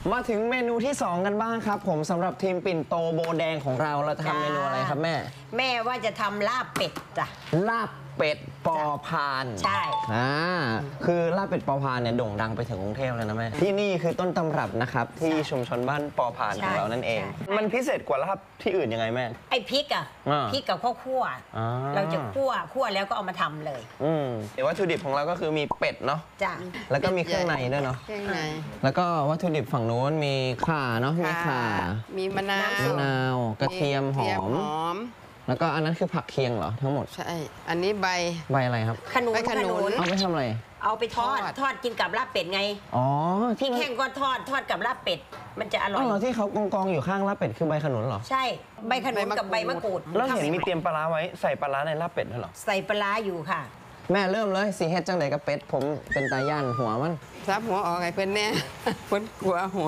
มาถึงเมนูที่ 2 กันบ้างครับผมสำหรับทีมปิ่นโตโบแดงของเราจะทำเมนูอะไรครับแม่แม่ว่าจะทำลาบเป็ดจ้ะลาบเป็ดปอพานใช่คือลาบเป็ดปอพานเนี่ยโด่งดังไปถึงกรุงเทพเลยนะแม่ที่นี่คือต้นตำรับนะครับที่ชุมชนบ้านปอพานของเรานั่นเอง มันพิเศษกว่าลาบที่อื่นยังไงแม่ไอ้พริกพริกกับข้าวคั่วเราจะคั่วแล้วก็เอามาทำเลยเดี๋ยววัตถุดิบของเราก็คือมีเป็ดเนาะจ้ะแล้วก็มีเครื่องในด้วยเนาะเครื่องในแล้วก็วัตถุดิบฝั่งโน้นมีข่าเนาะมีข่ามีมะนาวมะนาวกระเทียมหอม แล้วก็อันนั้นคือผักเคียงเหรอทั้งหมดใช่ อันนี้ใบใบอะไรครับขนุนใบขนุนเอาไปทำอะไรเอาไปทอดกินกับลาบเป็ดไงอ๋อพริกแห้งก็ทอดกับลาบเป็ดมันจะอร่อ๋ออย เหรอที่เขากองอยู่ข้างลาบเป็ดคือใบขนุนเหรอใช่ใบขนุนกับใบมะกรูดแล้วเห็นมีเตรียมปลาร้าไว้ใส่ปลาร้าในลาบเป็ดด้วยเหรอใส่ปลาร้าอยู่ค่ะแม่เริ่มเลยสีเฮ็ดจังไดกับเป็ดผมเป็นตาย่านหัวมันซับหัวออกไงเพื่อนแน่ เพื่อนกลัวหัว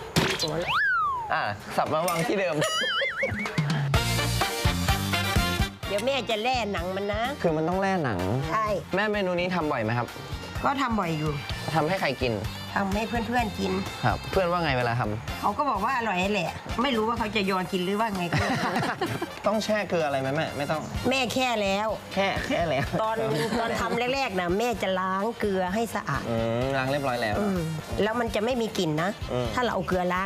สับมาวางที่เดิมเดี๋ยวแม่จะแล่หนังมันนะคือมันต้องแล่หนังใช่แม่เมนูนี้ทำบ่อยไหมครับก็ทำบ่อยอยู่ทำให้ใครกินทำให้เพื่อนๆกินครับ เพื่อนว่าไงเวลาทำเขาก็บอกว่าอร่อยแหละ ไม่รู้ว่าเขาจะโยนกินหรือว่าไงก็ไม่รู้ต้องแช่เกลืออะไรไหมแม่ไม่ต้องแม่แค่แล้วแค่แล้วตอนทำแรกๆนะแม่จะล้างเกลือให้สะอาดล้างเรียบร้อยแล้วแล้วมันจะไม่มีกลิ่นนะ ถ้าเราเอาเกลือล้าง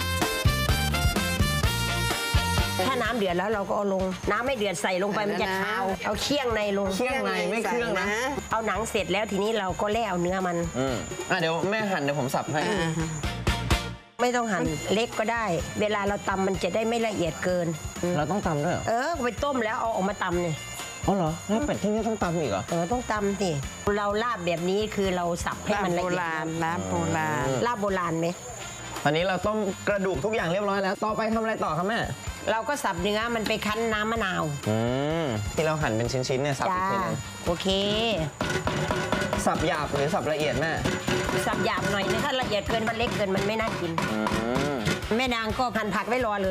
ถ้าน้ำเดือดแล้วเราก็เอาลง น้ำไม่เดือดใส่ลงไปมันจะคาว เอาเคี่ยงในลงเคี่ยงในไม่เครื่องนะเอาหนังเสร็จแล้วทีนี้เราก็แล่เอาเนื้อมันเดี๋ยวแม่หั่นเดี๋ยวผมสับให้ไม่ต้องหั่นเล็กก็ได้ เวลาเราตำมันจะได้ไม่ละเอียดเกินเราต้องตำด้วยเหรอไปต้มแล้วเอาออกมาตำเนี่ยอ๋อเหรอลาบเป็ดที่นี่ต้องตำอีกเหรอต้องตำสิ เราลาบแบบนี้คือเราสับให้ลาบมันละโบเอียดราณลาบโบราณลาบโบราณไหมตอนนี้เราต้มกระดูกทุกอย่างเรียบร้อยแล้ว ต่อไปทำอะไรต่อครับแม่เราก็สับเนื้อมันไปคั้นน้ำมะนาวที่เราหั่นเป็นชิ้นๆเนี่ยสับจ้าอีกทีนึงโอเคสับหยาบหรือสับละเอียดแม่สับหยาบหน่อยนะถ้าละเอียดเกินมันเล็กเกินมันไม่น่ากิน แม่นางก็หั่นผักไว้รอเลย